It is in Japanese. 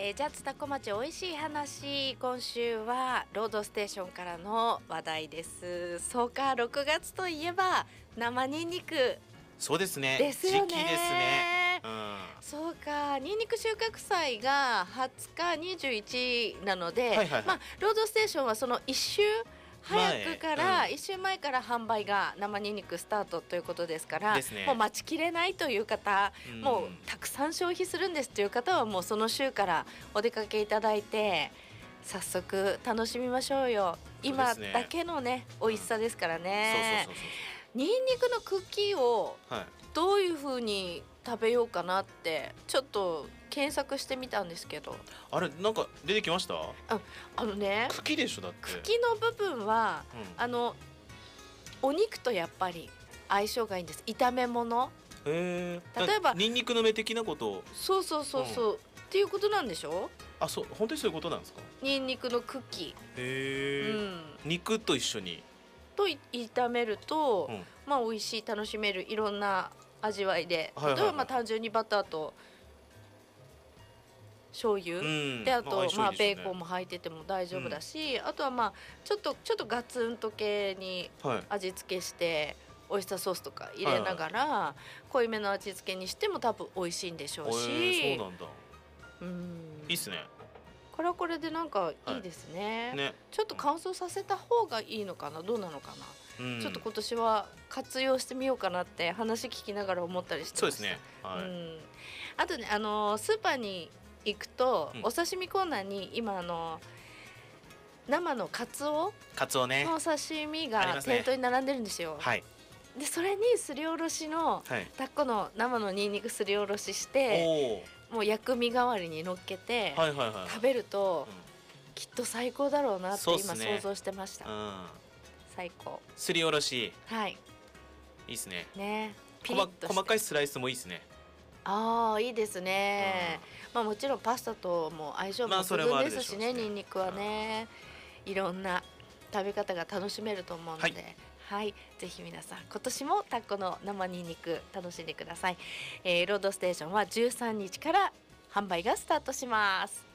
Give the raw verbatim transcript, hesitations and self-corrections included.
えー、ジャズタコ町おいしい話、今週はロードステーションからの話題です。そうか、ろくがつといえば生ニンニクそうですね、 ですよね。 時期ですね、うん、 そうか、ニンニク収穫祭がはつかにじゅういちなので、 はいはいはい、 まあ、ロードステーションはそのいっ週早くからいっ週前から販売が生ニンニクスタートということですから、ね、もう待ちきれないという方、うん、もうたくさん消費するんですという方はもうその週からお出かけいただいて早速楽しみましょうよ。今だけのね美味しさですからね。ニンニクの茎をどういう風に食べようかなってちょっと検索してみたんですけど、 あれなんか出てきました？あ, あのね、 茎でしょ。だって茎の部分は、うん、あのお肉とやっぱり相性がいいんです。炒め物、 へー例えばニンニクの芽的なことをそうそうそうそう、うん、っていうことなんでしょ。 あ、そう、本当にそういうことなんですか？ ニンニクの茎、 へー、うん、肉と一緒にと炒めると、うん、まあ美味しい楽しめるいろんな味わいで、例えばまあ単純にバターと醤油、うん、であと、まあまあ、ベーコンも入ってても大丈夫だし、うん、あとはまあちょっとちょっとガツンと系に味付けして、はい、オイスターソースとか入れながら、はい、濃いめの味付けにしても多分美味しいんでしょうし、 えー、そうなんだ、うん、いいっすね。 これはこれでなんかいいですね、はい、ね、ちょっと乾燥させた方がいいのかな、どうなのかな、うん、ちょっと今年は活用してみようかなって話聞きながら思ったりしてました。 そうですね、はい、うん、 あとね、あのスーパーに行くと、うん、お刺身コーナーに今あの生のカツオカツオねの刺身が店頭に並んでるんですよ、 はい、 でそれにすりおろしの、はい、タコの生のニンニクすりおろししてもう薬味代わりに乗っけて、はいはいはい、食べると、うん、きっと最高だろうなって今想像してました、うん、最高。 すりおろし、 はい、 いいっすね。 ね、 ピリッとして細かいスライスもいいっすね。 ああ、いいですね、うん、まあ、もちろんパスタとも相性抜群ですしね、まあ、ニンニクはね、うん、いろんな食べ方が楽しめると思うので、はい、はい、ぜひ皆さん今年もタコの生ニンニク楽しんでください。えー、ロードステーションはじゅうさんにちから販売がスタートします。